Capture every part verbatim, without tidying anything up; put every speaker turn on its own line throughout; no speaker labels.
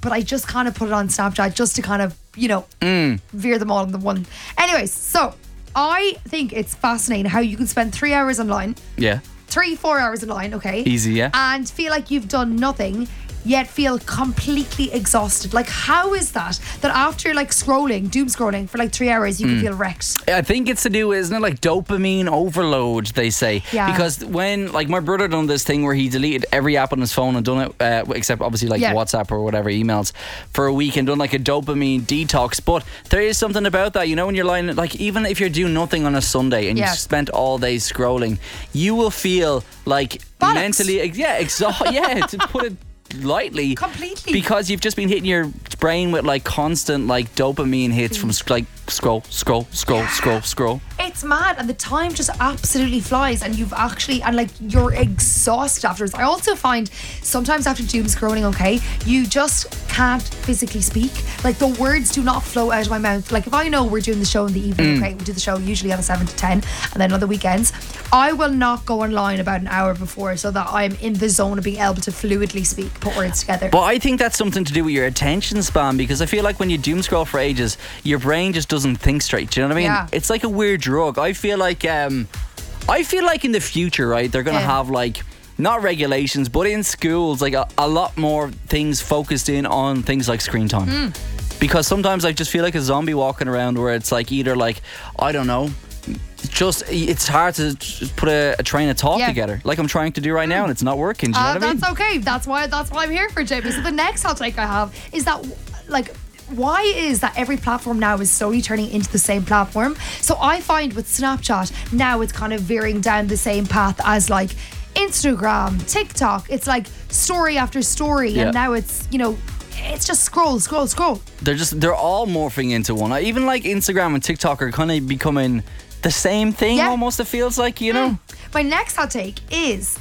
but I just kind of put it on Snapchat just to kind of, you know,
Mm.
veer them all in the one. Anyways, so I think it's fascinating how you can spend three hours online,
Yeah.
three, four hours online, okay?
Easy, yeah.
And feel like you've done nothing, yet feel completely exhausted. Like, how is that? That after like scrolling, doom scrolling for like three hours, you can feel wrecked.
I think it's to do, isn't it, like dopamine overload, they say.
Yeah.
Because when, like, my brother done this thing where he deleted every app on his phone and done it, uh, except obviously like
Yeah.
WhatsApp or whatever, emails, for a week and done like a dopamine detox. But there is something about that, you know, when you're lying, like, even if you're doing nothing on a Sunday and
Yeah.
you've spent all day scrolling, you will feel like
Bollocks.
mentally, yeah, exhausted. Yeah, to put it lightly,
Completely.
because you've just been hitting your brain with like constant like dopamine hits from sc- like scroll scroll scroll scroll scroll.
It's mad, and the time just absolutely flies, and you've actually, and like you're exhausted afterwards. I also find sometimes after doom scrolling, okay, you just can't physically speak. Like the words do not flow out of my mouth. Like if I know we're doing the show in the evening, okay, we do the show usually on a seven to ten, and then on the weekends, I will not go online about an hour before so that I'm in the zone of being able to fluidly speak, put words together.
But I think that's something to do with your attention span, because I feel like when you doom scroll for ages, your brain just doesn't think straight. Do you know what I mean?
Yeah.
It's like a weird drug. I feel like um, I feel like in the future, right, they're gonna
Yeah.
have like, not regulations, but in schools, like a, a lot more things focused in on things like screen time.
Mm.
Because sometimes I just feel like a zombie walking around, where it's like either like, I don't know, just it's hard to just put a, a train of thought
Yeah.
together, like I'm trying to do right now, and it's not working. Do you know
Uh,
what I mean?
that's okay. That's why. That's why I'm here for, Jamie. So the next hot take I have is that, like, why is that every platform now is slowly turning into the same platform? So I find with Snapchat now it's kind of veering down the same path as like Instagram, TikTok. It's like story after story,
Yeah.
and now it's, you know, it's just scroll, scroll, scroll.
They're just they're all morphing into one. I even like Instagram and TikTok are kind of becoming the same thing.
Yeah.
Almost, it feels like, you know.
My next hot take is,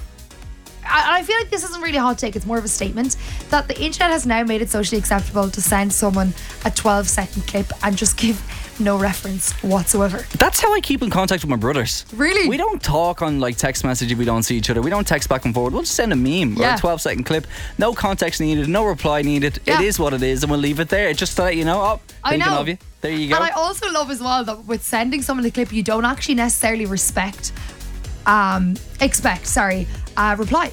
I, I feel like this isn't really a hot take, it's more of a statement, that the internet has now made it socially acceptable to send someone a twelve second clip and just give no reference whatsoever.
That's how I keep in contact with my brothers.
Really?
We don't talk on like text message if we don't see each other. We don't text back and forward. We'll just send a meme or
Yeah.
a twelve second clip. No context needed, no reply needed.
Yeah.
It is what it is, and we'll leave it there. Just to let you know, oh,
I
thinking
know.
of you. There you go.
And I also love as well that with sending someone a clip, you don't actually necessarily respect, um, expect, sorry, uh, reply.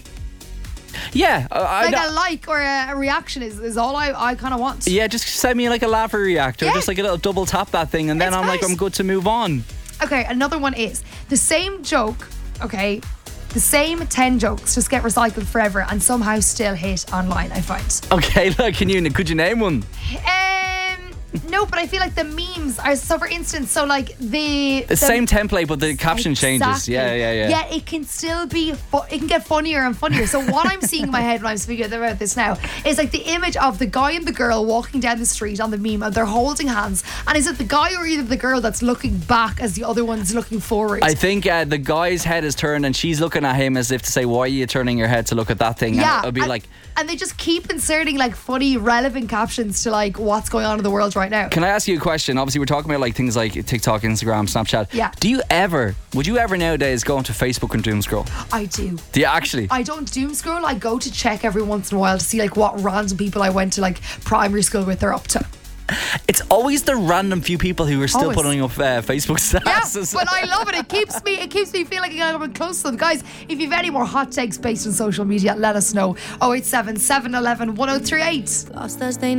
yeah. uh, I,
Like
I,
a like or a, a reaction is, is all I, I kind of want.
yeah, just send me like a laugh or react, or
Yeah.
just like a little double tap that thing, and then
It's
I'm like,
nice.
I'm good to move on.
Okay, another one is the same joke, okay, the same ten jokes just get recycled forever and somehow still hit online, I find.
Okay, look, can you could you name one?
Um, no, but I feel like the memes are, so for instance, so like the...
The same template, but the caption changes.
Exactly.
Yeah, yeah, yeah.
Yeah, it can still be, fu- it can get funnier and funnier. So what I'm seeing in my head when I'm speaking about this now is like the image of the guy and the girl walking down the street on the meme, and they're holding hands. And is it the guy or either the girl that's looking back as the other one's looking forward?
I think uh, the guy's head is turned and she's looking at him as if to say, why are you turning your head to look at that thing?
Yeah,
And it'll be
and,
like,
and they just keep inserting like funny, relevant captions to like what's going on in the world right now.
can I ask you a question? Obviously, we're talking about like things like TikTok, Instagram, Snapchat.
Yeah.
Do you ever, would you ever nowadays go onto Facebook and doom scroll?
I do.
Do you actually?
I don't doom scroll. I go to check every once in a while to see like what random people I went to like primary school with are up to.
It's always the random few people who are still
Always.
putting up uh, Facebook
Yeah,
statuses.
but I love it. It keeps me. It keeps me feeling like I'm close to them, guys. If you've any more hot takes based on social media, let us know. oh eight seven, seven one one, one oh three eight.
Last Thursday